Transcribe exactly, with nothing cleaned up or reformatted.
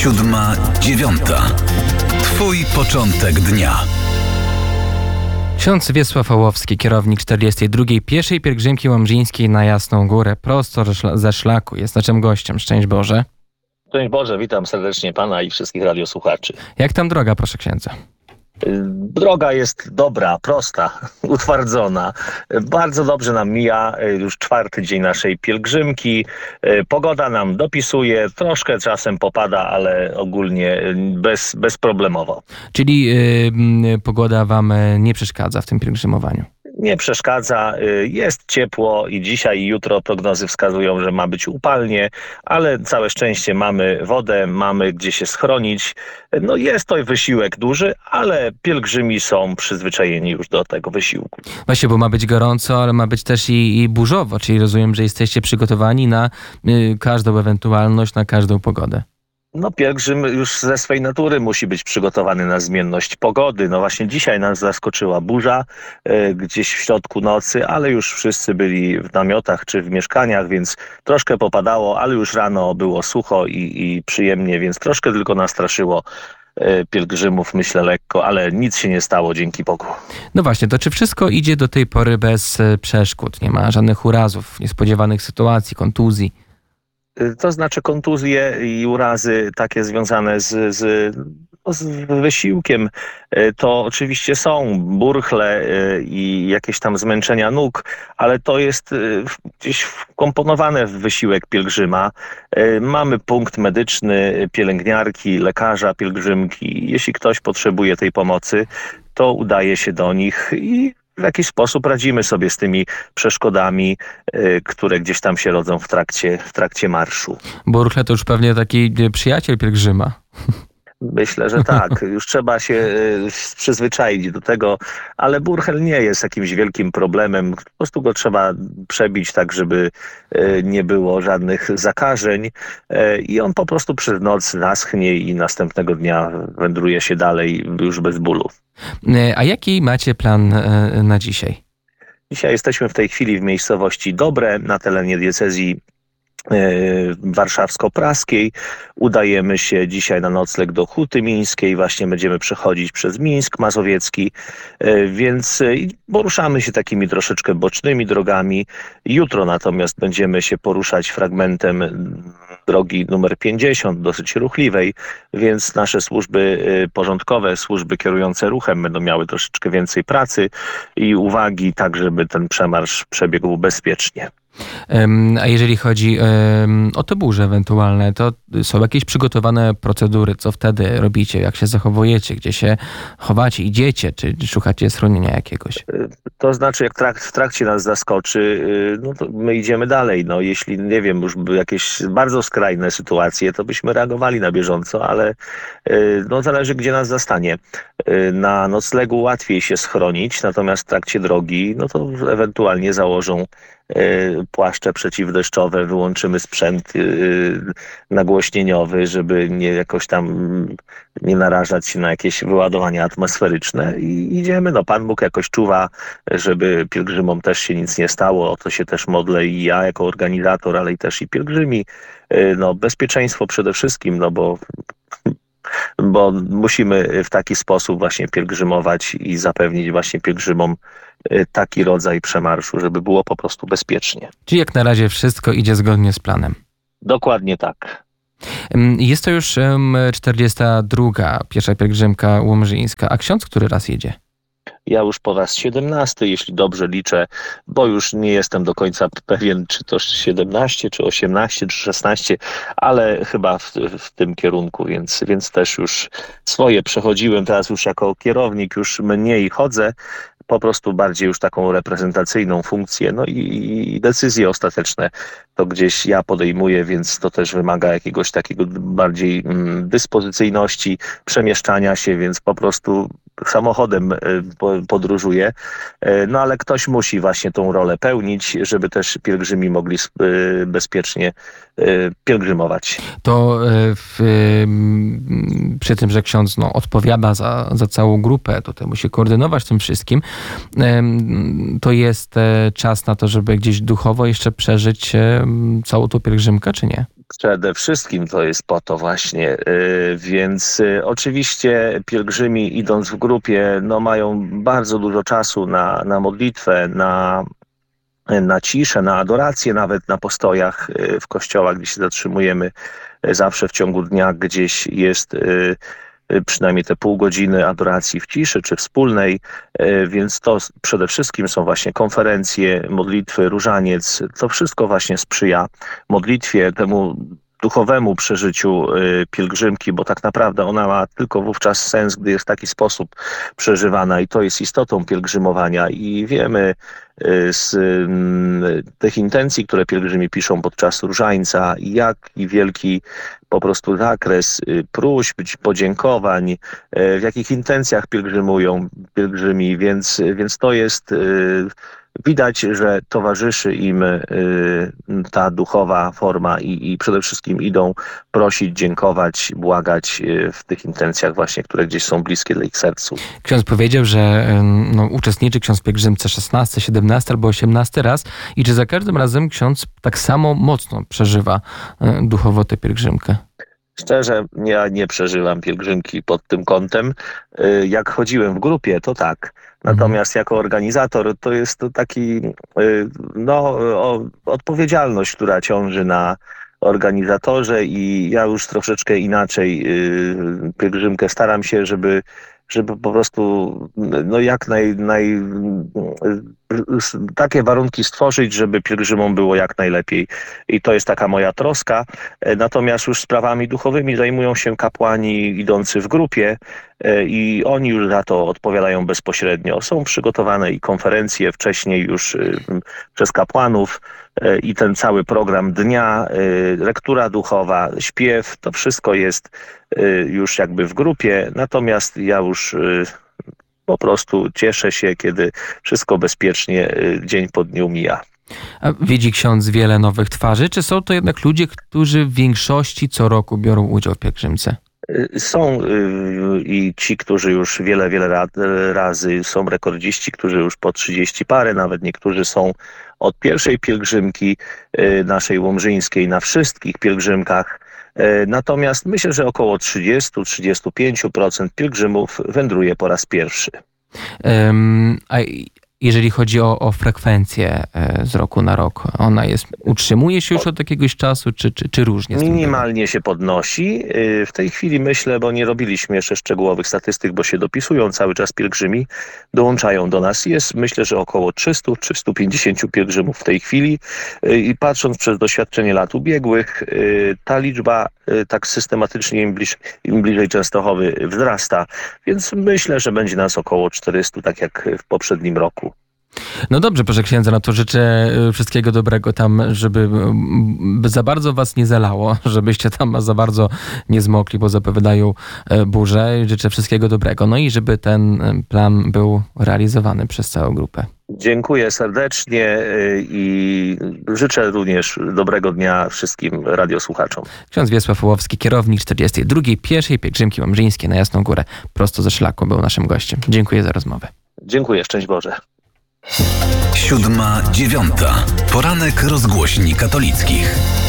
Siódma, dziewiąta. Twój początek dnia. Ksiądz Wiesław Ołowski, kierownik czterdziestej drugiej Pieszej Pielgrzymki Łomżyńskiej na Jasną Górę, prosto ze szlaku, jest naszym gościem. Szczęść Boże. Szczęść Boże, witam serdecznie Pana i wszystkich radiosłuchaczy. Jak tam droga, proszę księdza? Droga jest dobra, prosta, utwardzona. Bardzo dobrze nam mija już czwarty dzień naszej pielgrzymki. Pogoda nam dopisuje, troszkę czasem popada, ale ogólnie bez, bezproblemowo. Czyli yy, pogoda wam nie przeszkadza w tym pielgrzymowaniu? Nie przeszkadza, jest ciepło i dzisiaj i jutro prognozy wskazują, że ma być upalnie, ale całe szczęście mamy wodę, mamy gdzie się schronić. No jest to wysiłek duży, ale pielgrzymi są przyzwyczajeni już do tego wysiłku. Właśnie, bo ma być gorąco, ale ma być też i, i burzowo, czyli rozumiem, że jesteście przygotowani na y, każdą ewentualność, na każdą pogodę. No pielgrzym już ze swej natury musi być przygotowany na zmienność pogody. No właśnie dzisiaj nas zaskoczyła burza e, gdzieś w środku nocy, ale już wszyscy byli w namiotach czy w mieszkaniach, więc troszkę popadało, ale już rano było sucho i, i przyjemnie, więc troszkę tylko nastraszyło e, pielgrzymów, myślę lekko, ale nic się nie stało, dzięki Bogu. No właśnie, to czy wszystko idzie do tej pory bez przeszkód? Nie ma żadnych urazów, niespodziewanych sytuacji, kontuzji? To znaczy kontuzje i urazy takie związane z, z, z wysiłkiem, to oczywiście są burchle i jakieś tam zmęczenia nóg, ale to jest gdzieś wkomponowane w wysiłek pielgrzyma. Mamy punkt medyczny, pielęgniarki, lekarza, pielgrzymki. Jeśli ktoś potrzebuje tej pomocy, to udaje się do nich i w jakiś sposób radzimy sobie z tymi przeszkodami, y, które gdzieś tam się rodzą w trakcie, w trakcie marszu. Burchle to już pewnie taki przyjaciel pielgrzyma. Myślę, że tak. Już trzeba się y, przyzwyczaić do tego, ale burchel nie jest jakimś wielkim problemem. Po prostu go trzeba przebić tak, żeby y, nie było żadnych zakażeń y, i on po prostu przez noc naschnie i następnego dnia wędruje się dalej już bez bólu. A jaki macie plan na dzisiaj? Dzisiaj jesteśmy w tej chwili w miejscowości Dobre na terenie diecezji warszawsko-praskiej. Udajemy się dzisiaj na nocleg do Huty Mińskiej. Właśnie będziemy przechodzić przez Mińsk Mazowiecki, więc poruszamy się takimi troszeczkę bocznymi drogami. Jutro natomiast będziemy się poruszać fragmentem drogi numer pięćdziesiąt, dosyć ruchliwej, więc nasze służby porządkowe, służby kierujące ruchem będą miały troszeczkę więcej pracy i uwagi, tak żeby ten przemarsz przebiegł bezpiecznie. A jeżeli chodzi um, o te burze ewentualne, to są jakieś przygotowane procedury? Co wtedy robicie? Jak się zachowujecie? Gdzie się chowacie? Idziecie? Czy szukacie schronienia jakiegoś? To znaczy, jak trakt, w trakcie nas zaskoczy, no to my idziemy dalej. No, jeśli, nie wiem, już by jakieś bardzo skrajne sytuacje, to byśmy reagowali na bieżąco, ale no, zależy, gdzie nas zastanie. Na noclegu łatwiej się schronić, natomiast w trakcie drogi, no to ewentualnie założą płaszcze przeciwdeszczowe, wyłączymy sprzęt nagłośnieniowy, żeby nie jakoś tam nie narażać się na jakieś wyładowania atmosferyczne i idziemy. No, Pan Bóg jakoś czuwa, żeby pielgrzymom też się nic nie stało. O to się też modlę i ja jako organizator, ale i też i pielgrzymi. No, bezpieczeństwo przede wszystkim, no bo bo musimy w taki sposób właśnie pielgrzymować i zapewnić właśnie pielgrzymom taki rodzaj przemarszu, żeby było po prostu bezpiecznie. Czyli jak na razie wszystko idzie zgodnie z planem? Dokładnie tak. Jest to już czterdziesta druga Piesza Pielgrzymka Łomżyńska, a ksiądz który raz jedzie? Ja już po raz siedemnasty, jeśli dobrze liczę, bo już nie jestem do końca pewien, czy to siedemnaście, czy osiemnaście, czy szesnaście, ale chyba w, w tym kierunku, więc, więc też już swoje przechodziłem. Teraz już jako kierownik już mniej chodzę, po prostu bardziej już taką reprezentacyjną funkcję, no i, i decyzje ostateczne to gdzieś ja podejmuję, więc to też wymaga jakiegoś takiego bardziej mm, dyspozycyjności, przemieszczania się, więc po prostu samochodem podróżuję, no ale ktoś musi właśnie tą rolę pełnić, żeby też pielgrzymi mogli bezpiecznie pielgrzymować. To w, przy tym, że ksiądz no, odpowiada za, za całą grupę, to musi koordynować tym wszystkim, to jest czas na to, żeby gdzieś duchowo jeszcze przeżyć całą tą pielgrzymkę, czy nie? Przede wszystkim to jest po to właśnie, y, więc y, oczywiście pielgrzymi idąc w grupie, no mają bardzo dużo czasu na, na modlitwę, na, na ciszę, na adorację, nawet na postojach y, w kościołach, gdzie się zatrzymujemy. Y, Zawsze w ciągu dnia gdzieś jest y, y, przynajmniej te pół godziny adoracji w ciszy czy wspólnej, y, więc to s- przede wszystkim są właśnie konferencje, modlitwy, różaniec. To wszystko właśnie sprzyja modlitwie, temu duchowemu przeżyciu y, pielgrzymki, bo tak naprawdę ona ma tylko wówczas sens, gdy jest w taki sposób przeżywana i to jest istotą pielgrzymowania i wiemy y, z mm, tych intencji, które pielgrzymi piszą podczas różańca, jaki wielki po prostu zakres y, próśb, podziękowań, y, w jakich intencjach pielgrzymują pielgrzymi, więc, więc to jest y, widać, że towarzyszy im y, ta duchowa forma i, i przede wszystkim idą prosić, dziękować, błagać y, w tych intencjach właśnie, które gdzieś są bliskie dla ich sercu. Ksiądz powiedział, że ym, no, uczestniczy ksiądz w pielgrzymce szesnasty, siedemnasty albo osiemnasty raz i czy za każdym razem ksiądz tak samo mocno przeżywa y, duchowo tę pielgrzymkę? Szczerze, ja nie przeżywam pielgrzymki pod tym kątem. Y, Jak chodziłem w grupie, to tak. Natomiast jako organizator to jest to taki, y, no, o, odpowiedzialność, która ciąży na organizatorze i ja już troszeczkę inaczej y, pielgrzymkę staram się, żeby, żeby po prostu no, jak naj, naj, y, takie warunki stworzyć, żeby pielgrzymom było jak najlepiej. I to jest taka moja troska. E, Natomiast już sprawami duchowymi zajmują się kapłani idący w grupie e, i oni już za to odpowiadają bezpośrednio. Są przygotowane i konferencje wcześniej już e, m, przez kapłanów e, i ten cały program dnia, e, lektura duchowa, śpiew, to wszystko jest e, już jakby w grupie. Natomiast ja już e, po prostu cieszę się, kiedy wszystko bezpiecznie y, dzień po dniu mija. A widzi ksiądz wiele nowych twarzy, czy są to jednak ludzie, którzy w większości co roku biorą udział w pielgrzymce? Y, Są y, i ci, którzy już wiele, wiele ra- razy, są rekordziści, którzy już po trzydzieści parę, nawet niektórzy są od pierwszej pielgrzymki y, naszej łomżyńskiej na wszystkich pielgrzymkach. Y, Natomiast myślę, że około trzydzieści do trzydziestu pięciu procent pielgrzymów wędruje po raz pierwszy. Ym, a i- jeżeli chodzi o, o frekwencję e, z roku na rok, ona jest, utrzymuje się już od jakiegoś czasu, czy, czy, czy różnie? z tym bywa? Minimalnie się podnosi. Yy, W tej chwili myślę, bo nie robiliśmy jeszcze szczegółowych statystyk, bo się dopisują cały czas pielgrzymi, dołączają do nas. Jest myślę, że około trzysta do trzystu pięćdziesięciu pielgrzymów w tej chwili Yy, i patrząc przez doświadczenie lat ubiegłych, yy, ta liczba yy, tak systematycznie im, bliż, im bliżej Częstochowy wzrasta, więc myślę, że będzie nas około czterystu, tak jak w poprzednim roku. No dobrze, proszę księdza, no to życzę y, wszystkiego dobrego tam, żeby mm, za bardzo was nie zalało, żebyście tam za bardzo nie zmokli, bo zapowiadają e, burze. Życzę wszystkiego dobrego. No i żeby ten e, plan był realizowany przez całą grupę. Dziękuję serdecznie yy, i życzę również dobrego dnia wszystkim radiosłuchaczom. Ksiądz Wiesław Ułowski, kierownik czterdziestej drugiej pierwszej pielgrzymki łomżyńskiej na Jasną Górę, prosto ze szlaku, był naszym gościem. Dziękuję za rozmowę. Dziękuję, szczęść Boże. Siódma, dziewiąta. Poranek rozgłośni katolickich.